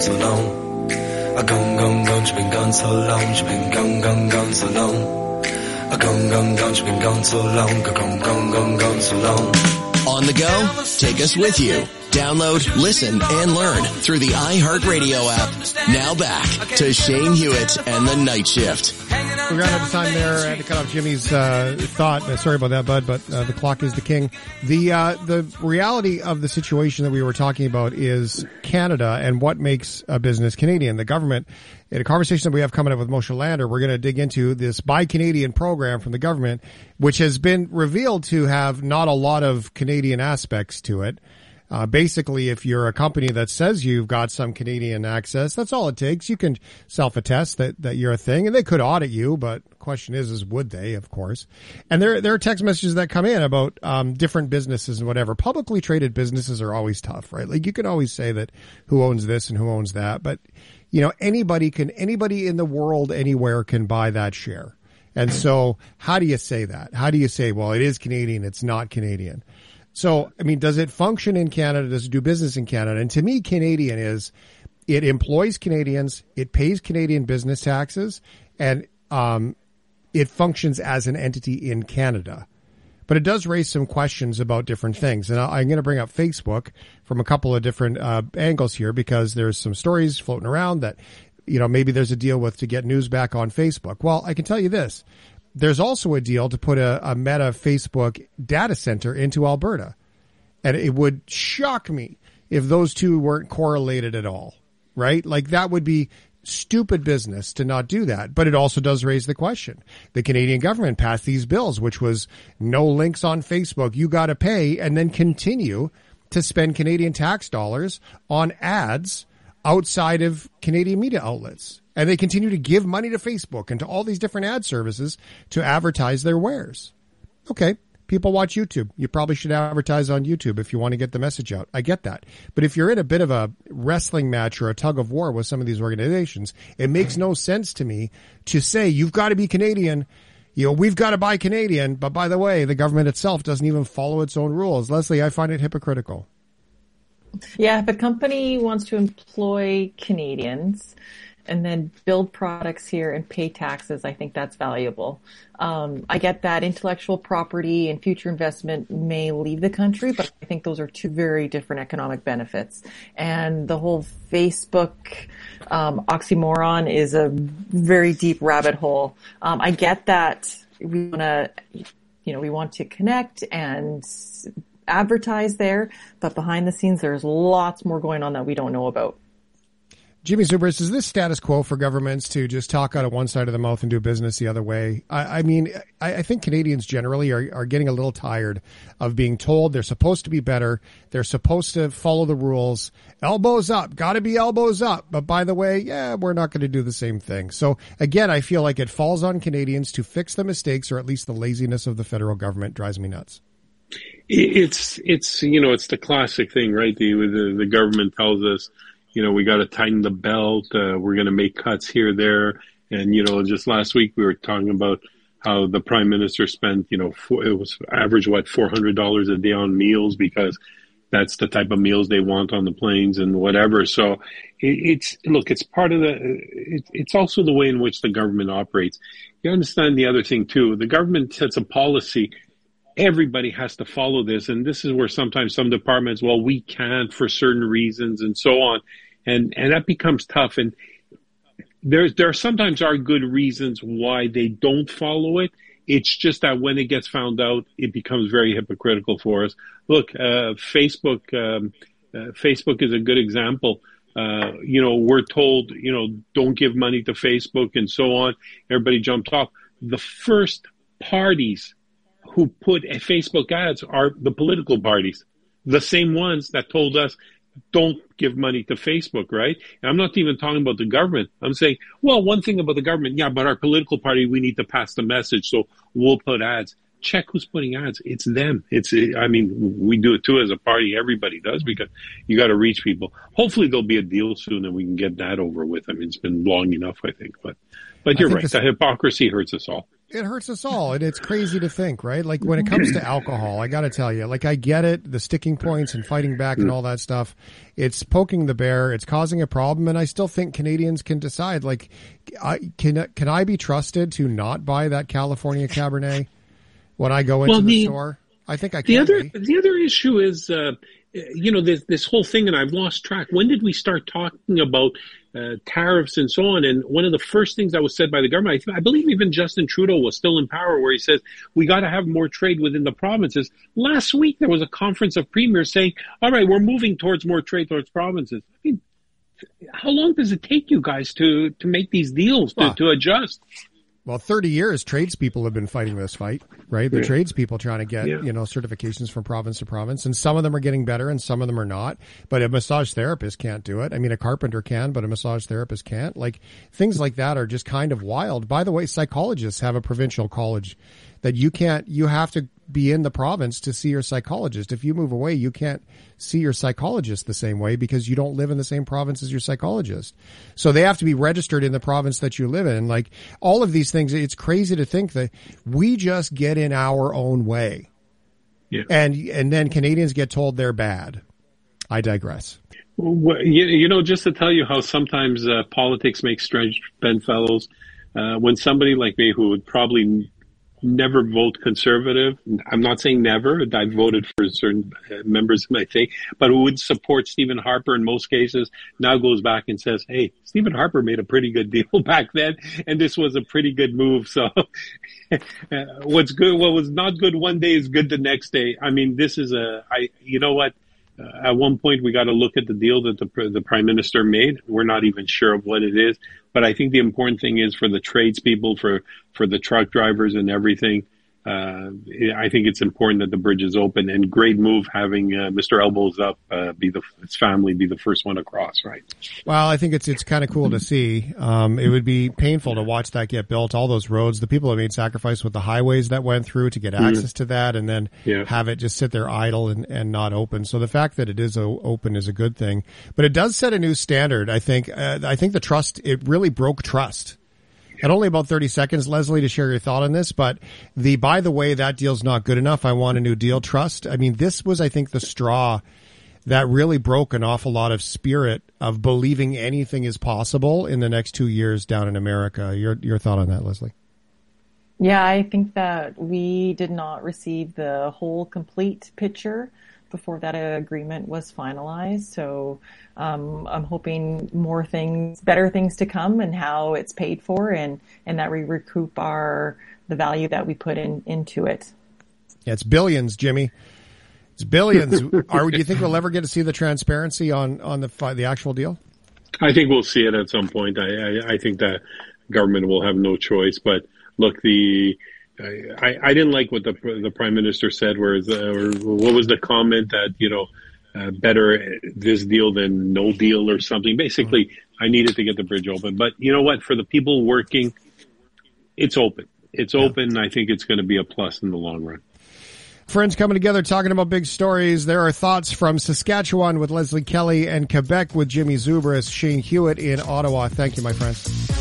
so long. Gone, gone, gone, you've been gone so long. You've been gone, gone, gone so long. Gone, gone, gone, you've been gone so long. Gone, gone, gone, gone so long. On the go? Take us with you. Download, listen, and learn through the iHeartRadio app. Now back to Shane Hewitt and the Night Shift. We ran out of time there. I had to cut off Jimmy's thought. Sorry about that, bud, but the clock is the king. The reality of the situation that we were talking about is Canada and what makes a business Canadian. The government, in a conversation that we have coming up with Moshe Lander, we're going to dig into this Buy Canadian program from the government, which has been revealed to have not a lot of Canadian aspects to it. Basically, if you're a company that says you've got some Canadian access, that's all it takes. You can self-attest that you're a thing, and they could audit you, but the question is would they, of course. And there are text messages that come in about different businesses and whatever. Publicly traded businesses are always tough, right? Like, you can always say that who owns this and who owns that, but, you know, anybody in the world anywhere can buy that share. And so how do you say that? How do you say, well, it is Canadian, it's not Canadian? So, I mean, does it function in Canada? Does it do business in Canada? And to me, Canadian is, it employs Canadians, it pays Canadian business taxes, and it functions as an entity in Canada. But it does raise some questions about different things. And I'm going to bring up Facebook from a couple of different angles here, because there's some stories floating around that, you know, maybe there's a deal with to get news back on Facebook. Well, I can tell you this. There's also a deal to put a Meta Facebook data center into Alberta. And it would shock me if those two weren't correlated at all, right? Like, that would be stupid business to not do that. But it also does raise the question. The Canadian government passed these bills, which was no links on Facebook. You got to pay, and then continue to spend Canadian tax dollars on ads outside of Canadian media outlets. And they continue to give money to Facebook and to all these different ad services to advertise their wares. Okay, people watch YouTube. You probably should advertise on YouTube if you want to get the message out. I get that. But if you're in a bit of a wrestling match or a tug of war with some of these organizations, it makes no sense to me to say, you've got to be Canadian. You know, we've got to buy Canadian. But by the way, the government itself doesn't even follow its own rules. Leslie, I find it hypocritical. Yeah, if a company wants to employ Canadians and then build products here and pay taxes, I think that's valuable. I get that intellectual property and future investment may leave the country, but I think those are two very different economic benefits. And the whole Facebook oxymoron is a very deep rabbit hole. I get that we want to connect and advertise there, but behind the scenes there's lots more going on that we don't know about. Jimmy Zubris, is this status quo for governments to just talk out of one side of the mouth and do business the other way? I mean, I think Canadians generally are getting a little tired of being told they're supposed to be better. They're supposed to follow the rules. Elbows up. Got to be elbows up. But by the way, yeah, we're not going to do the same thing. So again, I feel like it falls on Canadians to fix the mistakes, or at least the laziness of the federal government drives me nuts. It's the classic thing, right? The government tells us, we got to tighten the belt. We're going to make cuts here, there. And, just last week we were talking about how the prime minister spent, it was average, $400 a day on meals, because that's the type of meals they want on the planes and whatever. So it's part of it's also the way in which the government operates. You understand the other thing too. The government sets a policy. Everybody has to follow this. And this is where sometimes some departments, we can't for certain reasons and so on. And that becomes tough. And there sometimes are good reasons why they don't follow it. It's just that when it gets found out, it becomes very hypocritical for us. Look, Facebook is a good example. We're told, don't give money to Facebook and so on. Everybody jumped off. The first parties who put Facebook ads are the political parties, the same ones that told us don't give money to Facebook, right? And I'm not even talking about the government. I'm saying, one thing about the government, but our political party, we need to pass the message, so we'll put ads. Check who's putting ads. It's them. We do it too as a party. Everybody does, because you got to reach people. Hopefully there'll be a deal soon and we can get that over with. It's been long enough, I think. But you're right. The hypocrisy hurts us all. It hurts us all, and it's crazy to think, right? Like when it comes to alcohol, I got to tell you, like I get it, the sticking points and fighting back and all that stuff. It's poking the bear. It's causing a problem, and I still think Canadians can decide. Like, can I be trusted to not buy that California Cabernet when I go into the store? I think I can. The other issue is, this whole thing, and I've lost track. When did we start talking about tariffs and so on? And one of the first things that was said by the government, I believe even Justin Trudeau was still in power, where he says, we got to have more trade within the provinces. Last week, there was a conference of premiers saying, all right, we're moving towards more trade towards provinces. I mean, how long does it take you guys to make these deals, to adjust? Well, 30 years, tradespeople have been fighting this fight, right? The tradespeople trying to get, certifications from province to province, and some of them are getting better and some of them are not. But a massage therapist can't do it. I mean, a carpenter can, but a massage therapist can't. Like, things like that are just kind of wild. By the way, psychologists have a provincial college that you have to be in the province to see your psychologist. If you move away, you can't see your psychologist the same way because you don't live in the same province as your psychologist. So they have to be registered in the province that you live in. Like, all of these things, it's crazy to think that we just get in our own way. Yeah. And then Canadians get told they're bad. I digress. Well, just to tell you how sometimes politics makes strange bedfellows, when somebody like me who would probably never vote conservative. I'm not saying never. I voted for certain members of my thing, but who would support Stephen Harper in most cases, now goes back and says, hey, Stephen Harper made a pretty good deal back then, and this was a pretty good move. So what was not good one day is good the next day. I mean, this is at one point we got to look at the deal that the Prime Minister made. We're not even sure of what it is. But I think the important thing is for the tradespeople, for the truck drivers and everything. I think it's important that the bridge is open, and great move having Mr. Elbows Up his family be the first one across, right? Well, I think it's kind of cool to see. It would be painful to watch that get built. All those roads, the people have made sacrifice with the highways that went through to get access to that, and then have it just sit there idle and not open. So the fact that it is open is a good thing, but it does set a new standard. I think the trust, it really broke trust. And only about 30 seconds, Leslie, to share your thought on this. But by the way, that deal's not good enough. I want a new deal. Trust. I mean, this was, I think, the straw that really broke an awful lot of spirit of believing anything is possible in the next 2 years down in America. Your thought on that, Leslie? Yeah, I think that we did not receive the whole complete picture before that agreement was finalized. So I'm hoping better things to come, and how it's paid for, and that we recoup the value that we put into it. Yeah, it's billions, Jimmy. It's billions. Do you think we'll ever get to see the transparency on the actual deal? I think we'll see it at some point. I think that government will have no choice. But look, I didn't like what the Prime Minister said, or what was the comment that, better this deal than no deal or something. Basically, I needed to get the bridge open. But you know what? For the people working, it's open. It's open. I think it's going to be a plus in the long run. Friends coming together, talking about big stories. There are thoughts from Saskatchewan with Leslie Kelly and Quebec with Jimmy Zubris, Shane Hewitt in Ottawa. Thank you, my friends.